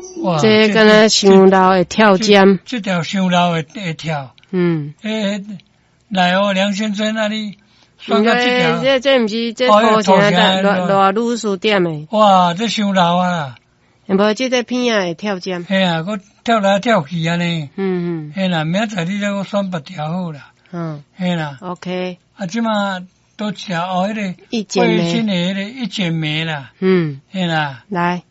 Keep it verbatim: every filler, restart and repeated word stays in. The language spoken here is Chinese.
哇， 这敢若伤老的跳尖， 这条伤老的会跳。 嗯， 诶，来哦，梁先生那里选到这条，这这毋是这土城的罗罗鲁书店的。 哇，这伤老啊啦！ 无，这个片啊会跳尖。 嘿啊，我跳来跳去安尼。 嗯嗯。 嘿啦，明仔载你再我选别条好啦。 嗯。 嘿啦。 OK。 啊，即马都食哦，迄个一剪梅， 新的迄个一剪梅啦。 嗯。 嘿啦。 来。